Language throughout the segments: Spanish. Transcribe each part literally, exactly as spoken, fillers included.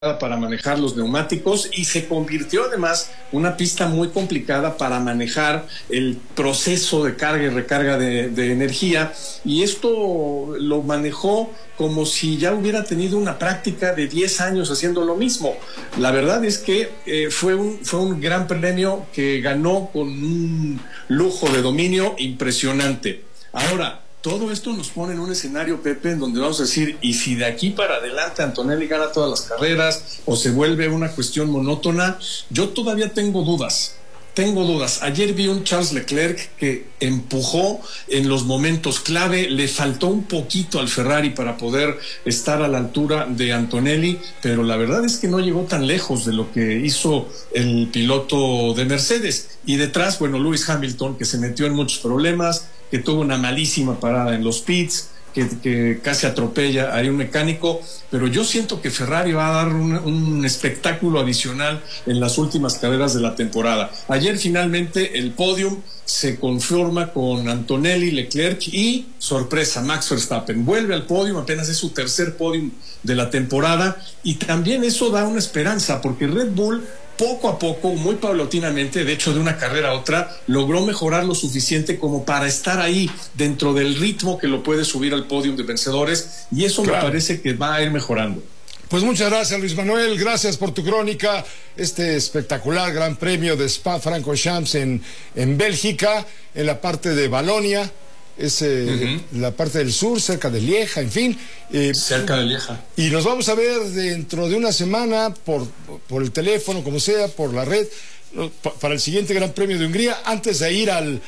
para manejar los neumáticos y se convirtió además una pista muy complicada para manejar el proceso de carga y recarga de, de energía, y esto lo manejó como si ya hubiera tenido una práctica de diez años haciendo lo mismo. La verdad es que eh, fue un, fue un gran premio que ganó con un lujo de dominio impresionante. Ahora, todo esto nos pone en un escenario, Pepe, en donde vamos a decir, ¿y si de aquí para adelante Antonelli gana todas las carreras o se vuelve una cuestión monótona? Yo todavía tengo dudas, tengo dudas. Ayer vi un Charles Leclerc que empujó en los momentos clave, le faltó un poquito al Ferrari para poder estar a la altura de Antonelli, pero la verdad es que no llegó tan lejos de lo que hizo el piloto de Mercedes. Y detrás, bueno, Lewis Hamilton, que se metió en muchos problemas, que tuvo una malísima parada en los pits, que, que casi atropella a un mecánico, pero yo siento que Ferrari va a dar un, un espectáculo adicional en las últimas carreras de la temporada. Ayer finalmente el podium se conforma con Antonelli, Leclerc y, sorpresa, Max Verstappen vuelve al podium, apenas es su tercer podium de la temporada, y también eso da una esperanza, porque Red Bull poco a poco, muy paulatinamente, de hecho de una carrera a otra, logró mejorar lo suficiente como para estar ahí dentro del ritmo que lo puede subir al podio de vencedores, y eso claro, me parece que va a ir mejorando. Pues muchas gracias, Luis Manuel, gracias por tu crónica, este espectacular Gran Premio de Spa-Francorchamps en, en Bélgica, en la parte de Valonia. Es eh, uh-huh. la parte del sur, cerca de Lieja, en fin. Eh, cerca de Lieja. Y nos vamos a ver dentro de una semana por, por el teléfono, como sea, por la red, para el siguiente Gran Premio de Hungría, antes de ir al,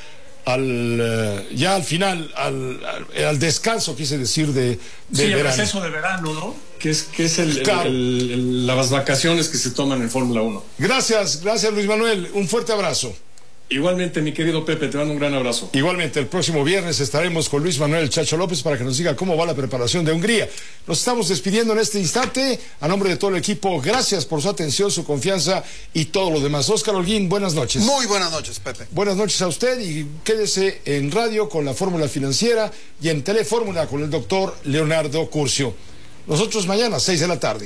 al uh, ya al final, al, al, al descanso, quise decir, de, de sí, verano. el receso de verano, ¿no? Que es, que es el, claro. el, el, el, las vacaciones que se toman en Fórmula uno. Gracias, gracias Luis Manuel, un fuerte abrazo. Igualmente, mi querido Pepe, te mando un gran abrazo. Igualmente, el próximo viernes estaremos con Luis Manuel Chacho López para que nos diga cómo va la preparación de Hungría. Nos estamos despidiendo en este instante. A nombre de todo el equipo, gracias por su atención, su confianza y todo lo demás. Óscar Holguín, buenas noches. Muy buenas noches, Pepe. Buenas noches a usted y quédese en radio con la Fórmula Financiera y en Telefórmula con el doctor Leonardo Curcio. Nosotros mañana, seis de la tarde.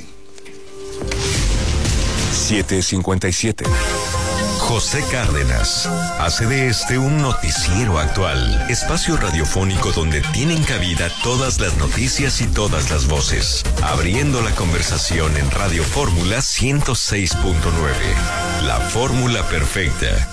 siete cincuenta y siete. José Cárdenas hace de este un noticiero actual, espacio radiofónico donde tienen cabida todas las noticias y todas las voces, abriendo la conversación en Radio Fórmula ciento seis punto nueve, la fórmula perfecta.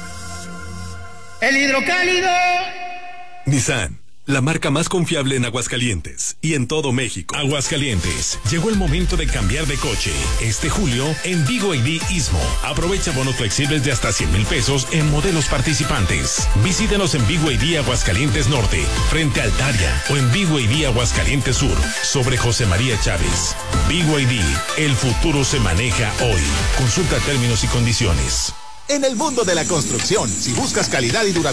El hidrocálido. Nissan, la marca más confiable en Aguascalientes y en todo México. Aguascalientes, llegó el momento de cambiar de coche. Este julio, en Big Y D Istmo, aprovecha bonos flexibles de hasta cien mil pesos en modelos participantes. Visítenos en Big Y D Aguascalientes Norte, frente a Altaria, o en Big Y D Aguascalientes Sur, sobre José María Chávez. Big Y D, el futuro se maneja hoy. Consulta términos y condiciones. En el mundo de la construcción, si buscas calidad y durabilidad,